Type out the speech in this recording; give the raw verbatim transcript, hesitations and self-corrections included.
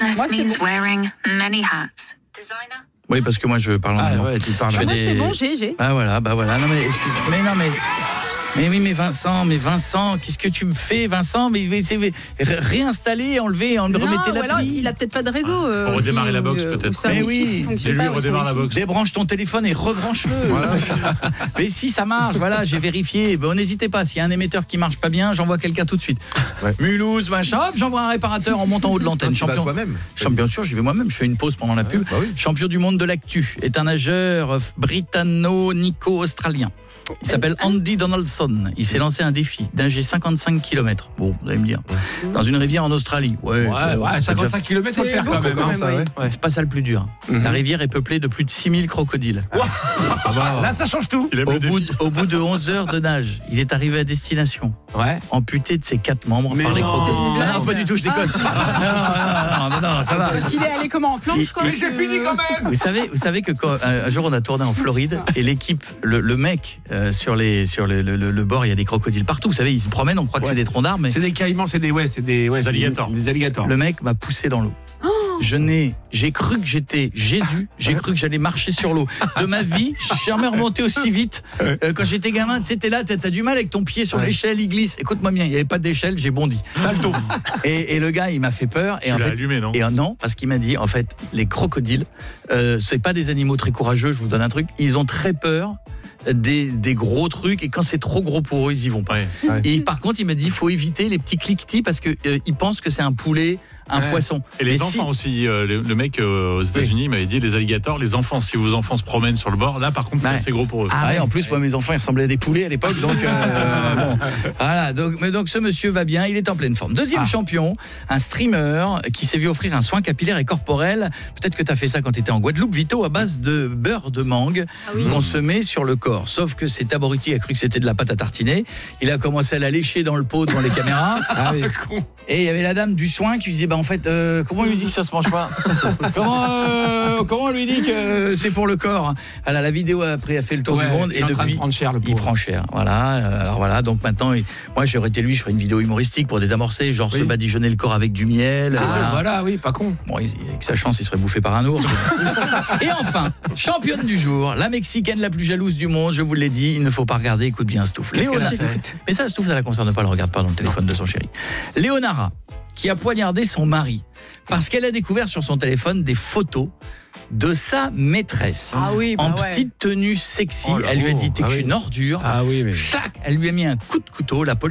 business Moi, means bon. wearing many hats. Designer. Oui, parce que moi je parle en Ah, allemand. ouais, tu parles. Je fais Moi, des- c'est bon, j'ai, j'ai. Ah voilà, bah voilà. Non mais, excuse- mais non mais. Mais oui, mais Vincent, mais Vincent, qu'est-ce que tu me fais, Vincent? Mais, mais c'est réinstaller, enlever, en Non, remettez ou alors, l'appli. il a peut-être pas de réseau. euh, Pour redémarrer aussi, la box, ou, euh, peut-être. ou ça, Mais ou oui. qui fonctionne Dis-lui, pas, ou redémarre son la wifi. box. Débranche ton téléphone et rebranche-le. Mais si ça marche, voilà, j'ai vérifié. Bon, n'hésitez pas, s'il y a un émetteur qui marche pas bien, j'envoie quelqu'un tout de suite. Ouais. Mulhouse, machin, hop, j'envoie un réparateur en montant en haut de l'antenne. Tu vas Champion. toi-même. Champion, bien sûr, j'y vais moi-même, je fais une pause pendant la pub. bah oui. Champion du monde de l'actu, est un nageur britanno-nico-australien. Il s'appelle Andy Donaldson. Il s'est lancé un défi nager cinquante-cinq kilomètres. Bon, vous allez me dire. Dans une rivière en Australie. Ouais, Ouais, bon, ouais, c'est cinquante-cinq kilomètres, faut le C'est faire quand beaucoup, même. quand hein. même, ça, oui. ouais. Ouais. C'est pas ça le plus dur. Mhm. La rivière est peuplée de plus de six mille crocodiles. Ça va. Là, ça change tout. Il aime Au le bout, défi. de, au bout de onze heures de nage, il est arrivé à destination, Ouais. amputé de ses quatre membres Mais par les non. crocodiles. C'est une Non, non, blague. pas du tout, je déconne. Non, non, non, non, non, ça va. Parce qu'il est allé comment en planche, quoi. Mais j'ai que- fini quand même. Vous savez, vous savez que quand, un, un jour on a tourné en Floride et l'équipe, le, le mec euh, sur les sur le, le, le, le bord, il y a des crocodiles partout. Vous savez, ils se promènent, on croit que Ouais, c'est des c'est- troncs d'arbres, mais C'est des caïmans, c'est des ouais, c'est des ouais, Des c'est alligators. Des alligators. le mec m'a poussé dans l'eau. Je n'ai, j'ai cru que j'étais Jésus, j'ai cru que j'allais marcher sur l'eau. De ma vie, je suis jamais remonté aussi vite. Euh, quand j'étais gamin, tu sais, t'es là, t'as t'as du mal avec ton pied sur Ouais. l'échelle, il glisse. Écoute-moi bien, il n'y avait pas d'échelle, j'ai bondi. Salto. Et, et le gars, il m'a fait peur. Et Tu en l'as fait, allumé, non? Et euh, non, parce qu'il m'a dit, en fait, les crocodiles, euh, c'est pas des animaux très courageux, je vous donne un truc, ils ont très peur des, des gros trucs, et quand c'est trop gros pour eux, ils y vont pas. Ouais. Et par contre, il m'a dit, il faut éviter les petits cliquetis, parce qu'ils euh, ils pensent que c'est un poulet, un Ouais. poisson. Et les Mais enfants si- aussi, euh, le, le mec euh, aux États-Unis m'avait dit les alligators, les enfants, si vos enfants se promènent sur le bord, là par contre c'est Ouais. assez gros pour eux. Ah ouais, en plus, moi, mes enfants, ils ressemblaient à des poulets à l'époque, donc euh, bon, voilà. Donc, mais donc, ce monsieur va bien, il est en pleine forme. Deuxième Ah. champion, un streamer qui s'est vu offrir un soin capillaire et corporel. Peut-être que tu as fait ça quand tu étais en Guadeloupe, Vito, à base de beurre de mangue Ah oui. qu'on se met sur le corps. Sauf que cet abruti a cru que c'était de la pâte à tartiner. Il a commencé à la lécher dans le pot devant les caméras. Ah oui. Et il y avait la dame du soin qui lui disait, bah en fait, euh, comment on lui dit que ça se mange pas? comment, euh, comment on lui dit que c'est pour le corps? Alors la vidéo après a fait le tour Ouais, du monde il est et en train de depuis prendre cher, le il pauvre. prend cher. Voilà. euh, Alors voilà. Donc maintenant, il- moi j'aurais été lui, je ferais une vidéo humoristique pour désamorcer, genre Oui. se badigeonner le corps avec du miel. Ah, voilà. voilà, oui, pas con. Bon, il- avec sa chance, il serait bouffé par un ours. Et enfin, championne du jour, la Mexicaine la plus jalouse du monde, je vous l'ai dit, il ne faut pas regarder, écoute bien Stouff. Qu'est-ce qu'elle a Léonara- fait Mais ça, Stouff, ça la concerne pas, elle regarde pas dans le téléphone de son chéri. Léonara, qui a poignardé son mari, parce qu'elle a découvert sur son téléphone des photos de sa maîtresse. Ah oui, bah en ouais. petite tenue sexy, Oh là elle lui a oh, dit, t'es ah que oui. une ordure. Ah oui, mais Chac, elle lui a mis un coup de couteau, la police